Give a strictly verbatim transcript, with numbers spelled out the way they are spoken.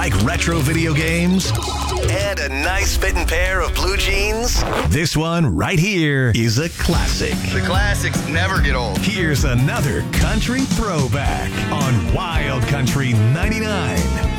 like retro video games and a nice fitting pair of blue jeans? This one right here is a classic. The classics never get old. Here's another country throwback on Wild Country ninety-nine.